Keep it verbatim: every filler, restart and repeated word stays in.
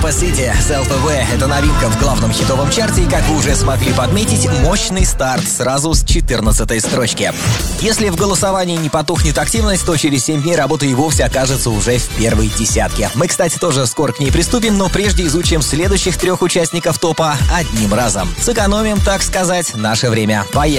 City, Self Aware — это новинка в главном хитовом чарте, и, как вы уже смогли подметить, мощный старт сразу с четырнадцатой строчки. Если в голосовании не потухнет активность, то через семь дней работа и вовсе окажется уже в первой десятке. Мы, кстати, тоже скоро к ней приступим, но прежде изучим следующих трех участников топа одним разом. Сэкономим, так сказать, наше время. Поехали!